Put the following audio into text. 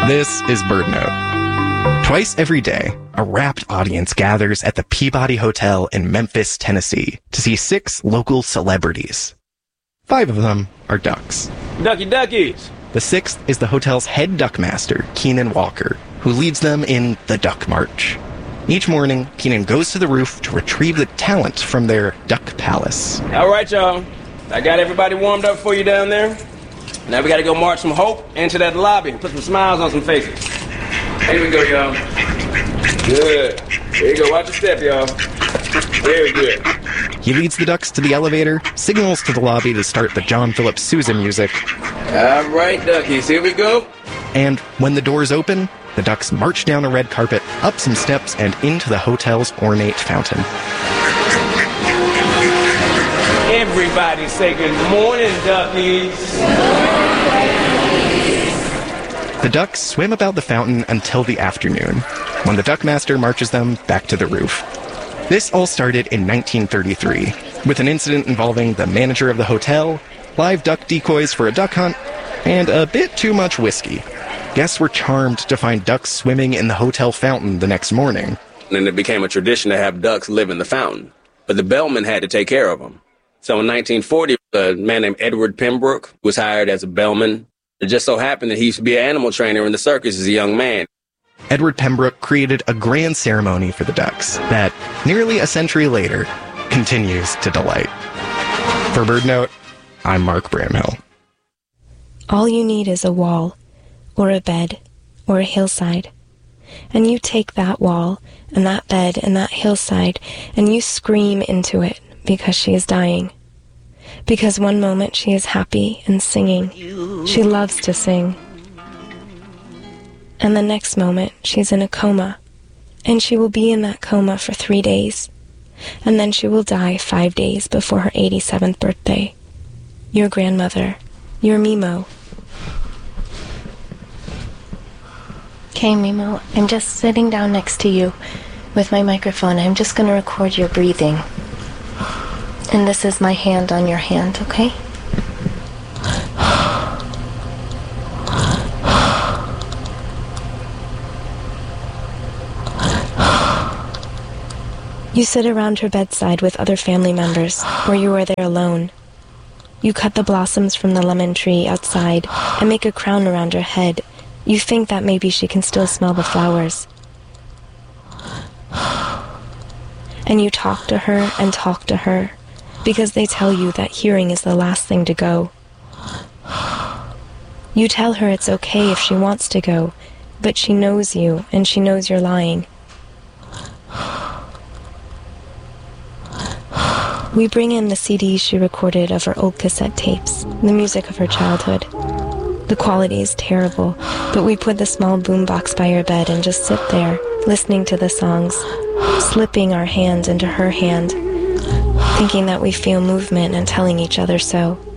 This is BirdNote. Twice every day, a rapt audience gathers at the Peabody Hotel in Memphis, Tennessee, to see 6 local celebrities. 5 of them are ducks. Ducky duckies! The 6th is the hotel's head duckmaster, Keenan Walker, who leads them in the Duck March. Each morning, Keenan goes to the roof to retrieve the talent from their duck palace. All right, y'all. I got everybody warmed up for you down there. Now we gotta go march some hope into that lobby and put some smiles on some faces. Here we go, y'all. Good. Here you go. Watch your step, y'all. Very good. He leads the ducks to the elevator, signals to the lobby to start the John Philip Sousa music. All right, duckies. Here we go. And when the doors open, the ducks march down a red carpet, up some steps, and into the hotel's ornate fountain. Everybody say good morning, duckies. The ducks swim about the fountain until the afternoon, when the duckmaster marches them back to the roof. This all started in 1933, with an incident involving the manager of the hotel, live duck decoys for a duck hunt, and a bit too much whiskey. Guests were charmed to find ducks swimming in the hotel fountain the next morning. And it became a tradition to have ducks live in the fountain, but the bellman had to take care of them. So in 1940, a man named Edward Pembroke was hired as a bellman. It just so happened that he used to be an animal trainer in the circus as a young man. Edward Pembroke created a grand ceremony for the ducks that, nearly a century later, continues to delight. For BirdNote, I'm Mark Bramhill. All you need is a wall, or a bed, or a hillside. And you take that wall, and that bed, and that hillside, and you scream into it because she is dying. Because one moment she is happy and singing. She loves to sing. And the next moment she's in a coma. And she will be in that coma for 3 days. And then she will die 5 days before her 87th birthday. Your grandmother. Your Mimo. Okay, Mimo, I'm just sitting down next to you with my microphone. I'm just going to record your breathing. And this is my hand on your hand, okay? You sit around her bedside with other family members, or you are there alone. You cut the blossoms from the lemon tree outside and make a crown around her head. You think that maybe she can still smell the flowers. And you talk to her, because they tell you that hearing is the last thing to go. You tell her it's okay if she wants to go, but she knows you, and she knows you're lying. We bring in the CDs she recorded of her old cassette tapes, the music of her childhood. The quality is terrible, but we put the small boombox by her bed and just sit there, listening to the songs, slipping our hands into her hand, thinking that we feel movement and telling each other so.